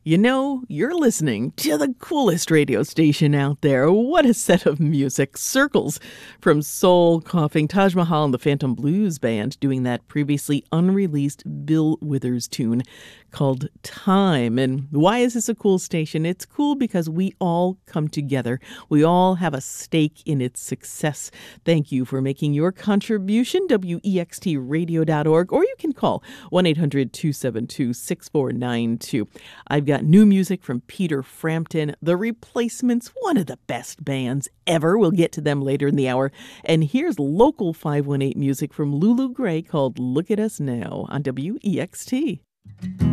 You know, you're listening to the coolest radio station out there. What a set of music. Circles from Soul Coughing, Taj Mahal and the Phantom Blues Band doing that previously unreleased Bill Withers tune called Time. And why is this a cool station? It's cool because we all come together. We all have a stake in its success. Thank you for making your contribution, wextradio.org, or you can call 1-800-272-6492. I've got new music from Peter Frampton, The Replacements, one of the best bands ever. We'll get to them later in the hour. And here's local 518 music from Lulu Gray called Look at Us Now on WEXT.